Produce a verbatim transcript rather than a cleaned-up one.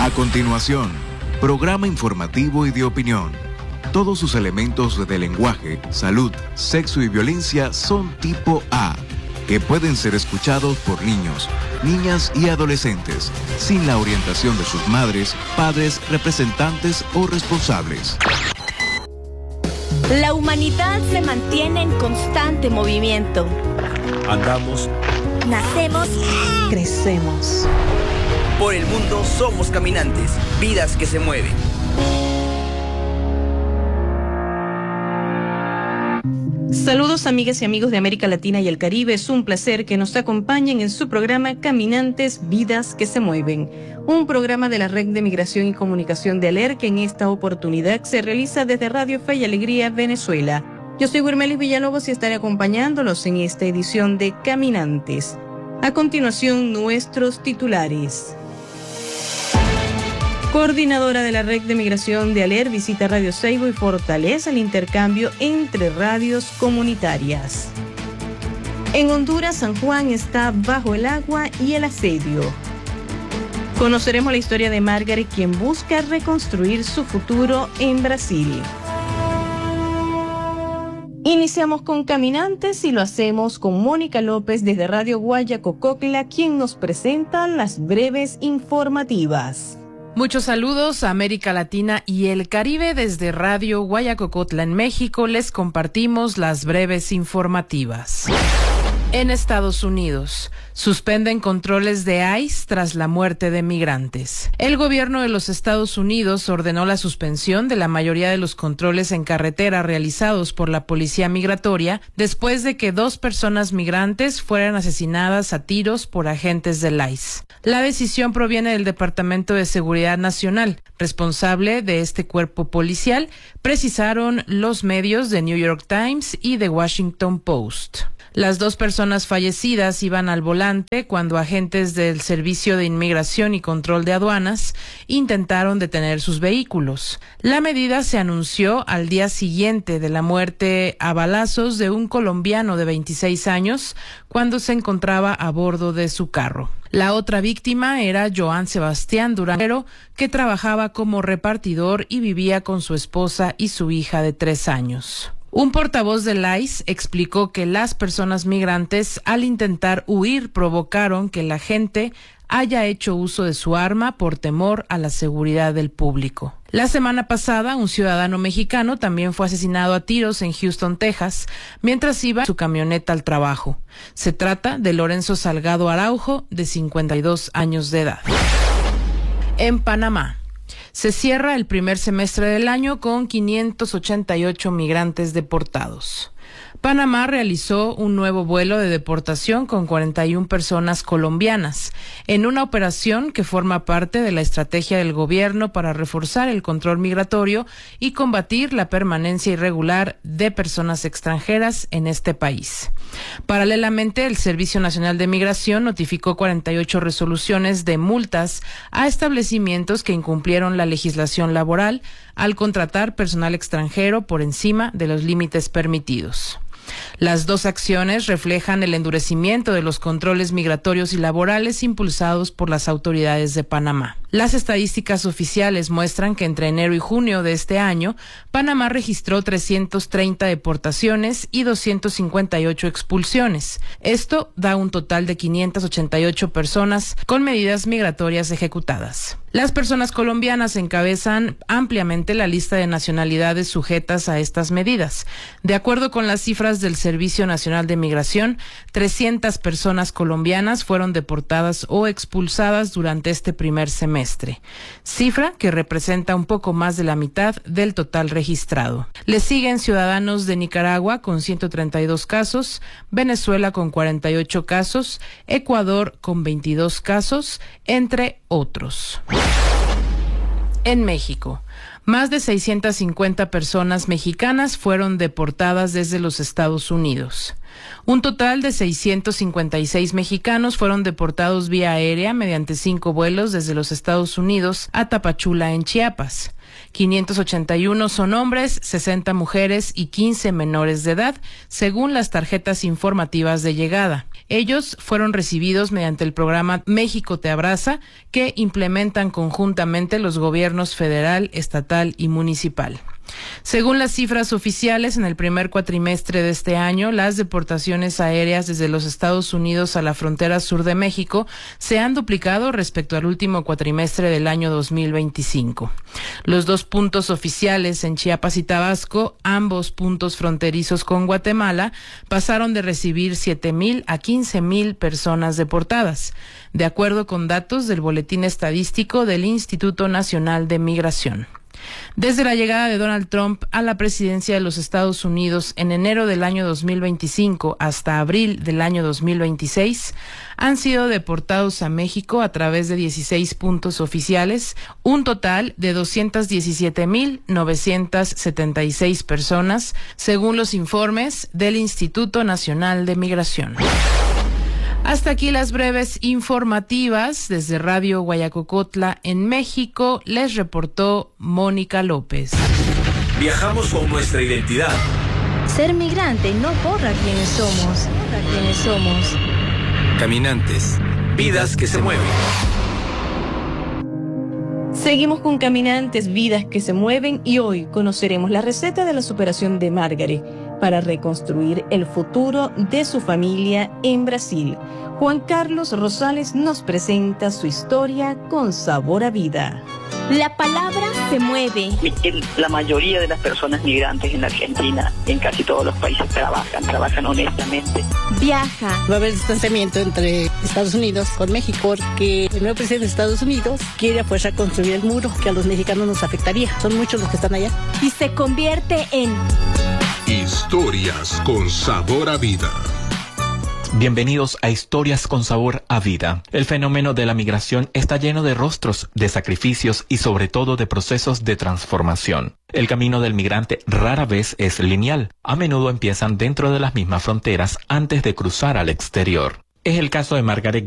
A continuación, programa informativo y de opinión. Todos sus elementos de lenguaje, salud, sexo y violencia son tipo A, que pueden ser escuchados por niños, niñas y adolescentes, sin la orientación de sus madres, padres, representantes o responsables. La humanidad se mantiene en constante movimiento. Andamos, nacemos, crecemos. Por el mundo somos caminantes, vidas que se mueven. Saludos amigas y amigos de América Latina y el Caribe, es un placer que nos acompañen en su programa Caminantes, Vidas que se Mueven, un programa de la Red de Migración y Comunicación de ALER que en esta oportunidad se realiza desde Radio Fe y Alegría, Venezuela. Yo soy Wirmelis Villalobos y estaré acompañándolos en esta edición de Caminantes. A continuación, nuestros titulares. Coordinadora de la Red de Migración de ALER visita Radio Seibo y fortalece el intercambio entre radios comunitarias. En Honduras, San Juan está bajo el agua y el asedio. Conoceremos la historia de Margaret, quien busca reconstruir su futuro en Brasil. Iniciamos con Caminantes y lo hacemos con Mónica López desde Radio Guayacococla, quien nos presenta las breves informativas. Muchos saludos a América Latina y el Caribe. Desde Radio Guayacocotla en México les compartimos las breves informativas. En Estados Unidos, suspenden controles de I C E tras la muerte de migrantes. El gobierno de los Estados Unidos ordenó la suspensión de la mayoría de los controles en carretera realizados por la policía migratoria después de que dos personas migrantes fueran asesinadas a tiros por agentes del I C E. La decisión proviene del Departamento de Seguridad Nacional, responsable de este cuerpo policial, precisaron los medios de New York Times y The Washington Post. Las dos personas fallecidas iban al volante cuando agentes del Servicio de Inmigración y Control de Aduanas intentaron detener sus vehículos. La medida se anunció al día siguiente de la muerte a balazos de un colombiano de veintiséis años cuando se encontraba a bordo de su carro. La otra víctima era Joan Sebastián Duranero, que trabajaba como repartidor y vivía con su esposa y su hija de tres años. Un portavoz del I C E explicó que las personas migrantes, al intentar huir, provocaron que la gente haya hecho uso de su arma por temor a la seguridad del público. La semana pasada, un ciudadano mexicano también fue asesinado a tiros en Houston, Texas, mientras iba en su camioneta al trabajo. Se trata de Lorenzo Salgado Araujo, de cincuenta y dos años de edad. En Panamá, se cierra el primer semestre del año con quinientos ochenta y ocho migrantes deportados. Panamá realizó un nuevo vuelo de deportación con cuarenta y una personas colombianas, en una operación que forma parte de la estrategia del gobierno para reforzar el control migratorio y combatir la permanencia irregular de personas extranjeras en este país. Paralelamente, el Servicio Nacional de Migración notificó cuarenta y ocho resoluciones de multas a establecimientos que incumplieron la legislación laboral al contratar personal extranjero por encima de los límites permitidos. Las dos acciones reflejan el endurecimiento de los controles migratorios y laborales impulsados por las autoridades de Panamá. Las estadísticas oficiales muestran que entre enero y junio de este año, Panamá registró trescientas treinta deportaciones y doscientas cincuenta y ocho expulsiones. Esto da un total de quinientas ochenta y ocho personas con medidas migratorias ejecutadas. Las personas colombianas encabezan ampliamente la lista de nacionalidades sujetas a estas medidas. De acuerdo con las cifras del Servicio Nacional de Migración, trescientas personas colombianas fueron deportadas o expulsadas durante este primer semestre, cifra que representa un poco más de la mitad del total registrado. Le siguen ciudadanos de Nicaragua con ciento treinta y dos casos, Venezuela con cuarenta y ocho casos, Ecuador con veintidós casos, entre otros. En México, más de seiscientas cincuenta personas mexicanas fueron deportadas desde los Estados Unidos. Un total de seiscientos cincuenta y seis mexicanos fueron deportados vía aérea mediante cinco vuelos desde los Estados Unidos a Tapachula, en Chiapas. quinientos ochenta y uno son hombres, sesenta mujeres y quince menores de edad, según las tarjetas informativas de llegada. Ellos fueron recibidos mediante el programa México te abraza, que implementan conjuntamente los gobiernos federal, estatal y municipal. Según las cifras oficiales, en el primer cuatrimestre de este año, las deportaciones aéreas desde los Estados Unidos a la frontera sur de México se han duplicado respecto al último cuatrimestre del año dos mil veinticinco. Los dos puntos oficiales en Chiapas y Tabasco, ambos puntos fronterizos con Guatemala, pasaron de recibir siete mil a quince mil personas deportadas, de acuerdo con datos del Boletín Estadístico del Instituto Nacional de Migración. Desde la llegada de Donald Trump a la presidencia de los Estados Unidos en enero del año dos mil veinticinco hasta abril del año dos mil veintiséis, han sido deportados a México a través de dieciséis puntos oficiales, un total de doscientas diecisiete mil novecientas setenta y seis personas, según los informes del Instituto Nacional de Migración. Hasta aquí las breves informativas. Desde Radio Guayacocotla en México les reportó Mónica López. Viajamos con nuestra identidad. Ser migrante no borra quiénes somos, borra quiénes somos. Caminantes, vidas que se mueven. Seguimos con Caminantes, vidas que se mueven, y hoy conoceremos la receta de la superación de Margaret para reconstruir el futuro de su familia en Brasil. Juan Carlos Rosales nos presenta su historia con sabor a vida. La palabra se mueve. La mayoría de las personas migrantes en la Argentina, en casi todos los países, trabajan, trabajan honestamente. Viaja. Va a haber distanciamiento entre Estados Unidos con México, porque el nuevo presidente de Estados Unidos quiere a fuerza construir el muro, que a los mexicanos nos afectaría. Son muchos los que están allá. Y se convierte en... Historias con sabor a vida. Bienvenidos a Historias con sabor a vida. El fenómeno de la migración está lleno de rostros, de sacrificios y sobre todo de procesos de transformación. El camino del migrante rara vez es lineal. A menudo empiezan dentro de las mismas fronteras antes de cruzar al exterior. Es el caso de Margaret